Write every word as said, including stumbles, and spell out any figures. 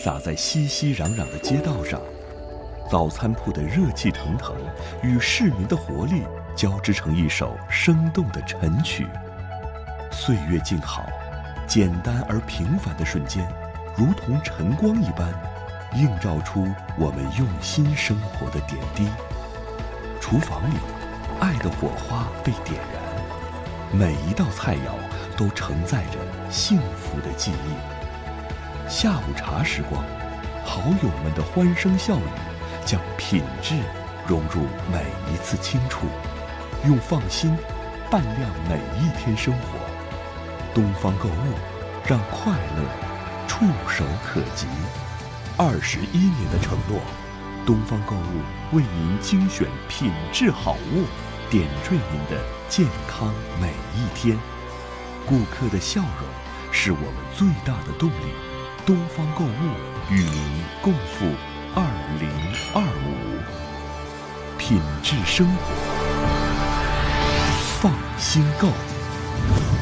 洒在熙熙攘攘的街道上，早餐铺的热气腾腾与市民的活力交织成一首生动的晨曲。岁月静好，简单而平凡的瞬间，如同晨光一般，映照出我们用心生活的点滴。厨房里，爱的火花被点燃，每一道菜肴都承载着幸福的记忆。下午茶时光，好友们的欢声笑语将品质融入每一次轻触，用放心伴亮每一天生活。东方购物，让快乐触手可及。二十一年的承诺，东方购物为您精选品质好物，点缀您的健康每一天。顾客的笑容是我们最大的动力。东方购物与您共赴二零二五，品质生活，放心购。